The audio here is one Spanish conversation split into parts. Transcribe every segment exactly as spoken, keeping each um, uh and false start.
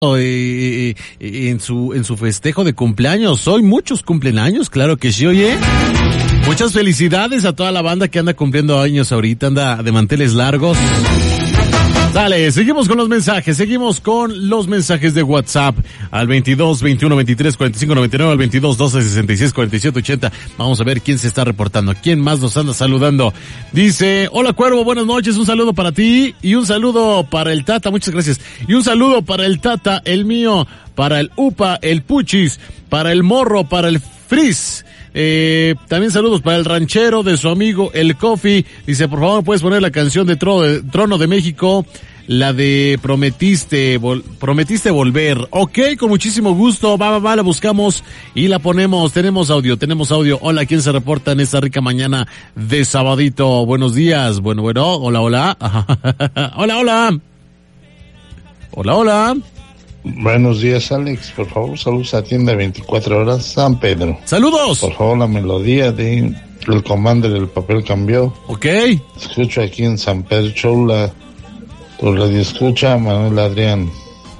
Eh, eh, en su en su festejo de cumpleaños. Hoy muchos cumplen años, claro que sí, oye. Muchas felicidades a toda la banda que anda cumpliendo años ahorita, anda de manteles largos. Dale, seguimos con los mensajes, seguimos con los mensajes de WhatsApp al veintidós, veintiuno, veintitrés, cuarenta y cinco, noventa y nueve, al veintidós, doce, sesenta y seis, cuarenta y siete, ochenta. Vamos a ver quién se está reportando, quién más nos anda saludando. Dice, hola Cuervo, buenas noches, un saludo para ti y un saludo para el Tata, muchas gracias. Y un saludo para el Tata, el mío, para el Upa, el Puchis, para el Morro, para el Frizz. Eh, también saludos para el ranchero de su amigo el Coffee. Dice, por favor, ¿puedes poner la canción de Trono de, Trono de México? La de Prometiste, vol, Prometiste Volver. Ok, con muchísimo gusto. Va, va, va, la buscamos y la ponemos. Tenemos audio, tenemos audio. Hola, ¿quién se reporta en esta rica mañana de sabadito? Buenos días. Bueno, bueno, hola, hola. Hola, hola. Hola, hola. Buenos días, Alex. Por favor, saludos a Tienda veinticuatro horas San Pedro. ¡Saludos! Por favor, la melodía de El Commander del Papel Cambió. Ok. Escucho aquí en San Pedro Chola. Tu radio escucha, Manuel Adrián.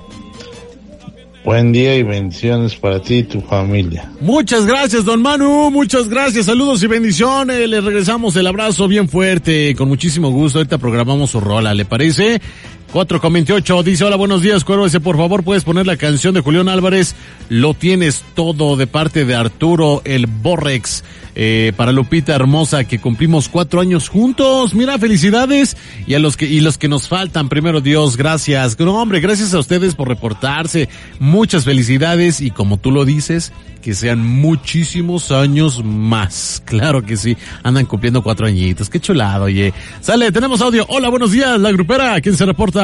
Buen día y bendiciones para ti y tu familia. Muchas gracias, don Manu. Muchas gracias. Saludos y bendiciones. Le regresamos el abrazo bien fuerte. Con muchísimo gusto. Ahorita programamos su rola, ¿le parece? cuatro con veintiocho dice, hola, buenos días, Cuervo. Dice, por favor, puedes poner la canción de Julián Álvarez, Lo Tienes Todo, de parte de Arturo el Borrex, eh, para Lupita hermosa, que cumplimos cuatro años juntos. Mira, felicidades. Y a los que, y los que nos faltan, primero Dios, gracias. No, hombre, gracias a ustedes por reportarse. Muchas felicidades y como tú lo dices, que sean muchísimos años más. Claro que sí, andan cumpliendo cuatro añitos. Qué chulado, oye. Sale, tenemos audio. Hola, buenos días, la grupera. ¿Quién se reporta?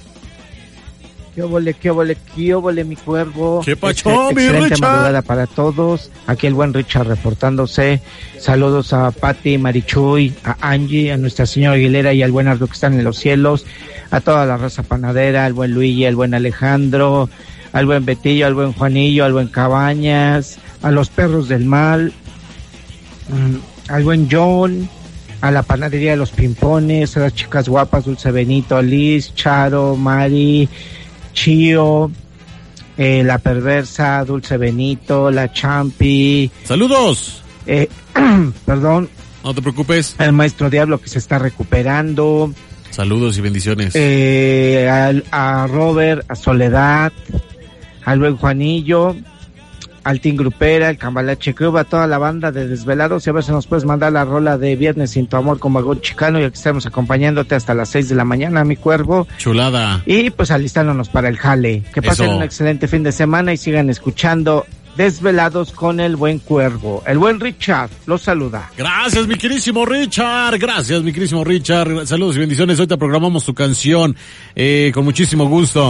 Qué óvole, qué óvole, qué óvole, mi Cuervo. Qué pacho, mi Excelente Richard. madrugada para todos. Aquí el buen Richard reportándose. Saludos a Pati, Marichuy, a Angie, a Nuestra Señora Aguilera y al buen Ardo que están en los cielos. A toda la raza panadera, al buen Luigi, al buen Alejandro, al buen Betillo, al buen Juanillo, al buen Cabañas, a los perros del mal, al buen John, a la panadería de los Pimpones, a las chicas guapas, Dulce Benito, Liz, Charo, Mari, Chío, eh, la perversa, Dulce Benito, la Champi. Saludos. Eh, perdón. No te preocupes. El maestro Diablo que se está recuperando. Saludos y bendiciones. Eh, a, a Robert, a Soledad, al buen Juanillo, al Team Grupera, el Cambalache Club, a toda la banda de Desvelados, y a ver si nos puedes mandar la rola de Viernes Sin Tu Amor con Vagón Chicano, y aquí estamos acompañándote hasta las seis de la mañana, mi Cuervo. Chulada. Y pues alistándonos para el jale. Que pasen Eso. un excelente fin de semana y sigan escuchando Desvelados con el buen Cuervo. El buen Richard los saluda. Gracias, mi querísimo Richard. Gracias, mi querísimo Richard. Saludos y bendiciones. Ahorita programamos tu canción eh, con muchísimo gusto.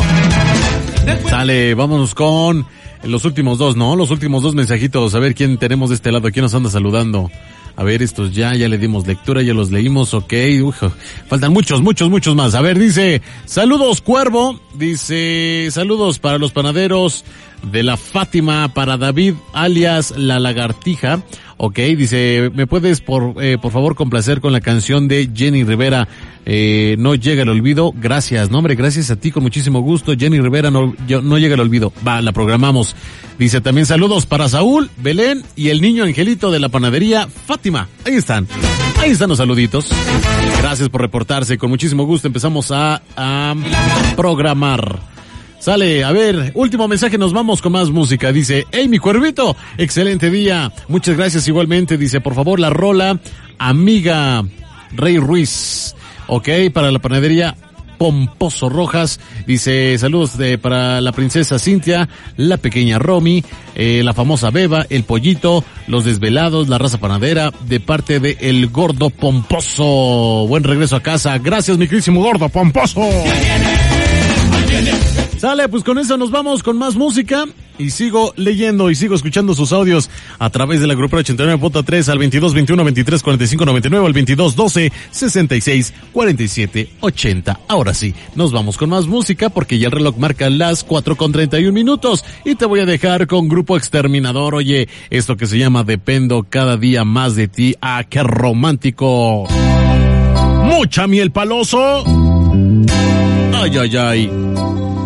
Dale, vámonos con los últimos dos, ¿no? Los últimos dos mensajitos. A ver quién tenemos de este lado, quién nos anda saludando. A ver, estos ya, ya le dimos lectura, ya los leímos, ok. Uf, faltan muchos, muchos, muchos más. A ver, dice, saludos Cuervo. Dice, saludos para los panaderos de la Fátima, para David alias La Lagartija. Ok, dice, ¿me puedes por eh, por favor complacer con la canción de Jenny Rivera? Eh, no llega el olvido. Gracias, no hombre, gracias a ti, con muchísimo gusto. Jenny Rivera, no, yo, no llega el olvido. Va, la programamos. Dice también saludos para Saúl, Belén y el niño Angelito de la panadería Fátima. Ahí están, ahí están los saluditos. Gracias por reportarse, con muchísimo gusto empezamos a, a programar. Sale, a ver, último mensaje, nos vamos con más música. Dice, hey, mi Cuervito, excelente día. Muchas gracias igualmente. Dice, por favor, la rola Amiga Rey Ruiz. Ok, para la panadería Pomposo Rojas. Dice, saludos de, para la princesa Cintia, la pequeña Romy, eh, la famosa Beba, el Pollito, los Desvelados, la raza panadera, de parte de El Gordo Pomposo. Buen regreso a casa. Gracias, mi queridísimo Gordo Pomposo. Sale, pues con eso nos vamos con más música y sigo leyendo y sigo escuchando sus audios a través de la grupera ochenta y nueve punto tres al veintidós, veintiuno, veintitrés, cuarenta y cinco, noventa y nueve, al veintidós, doce, sesenta y seis, cuarenta y siete, ochenta. Ahora sí, nos vamos con más música porque ya el reloj marca las cuatro con treinta y un minutos y te voy a dejar con Grupo Exterminador. Oye, esto que se llama Dependo cada día más de ti. Ah, qué romántico. Mucha miel paloso. Ay, ay, ay.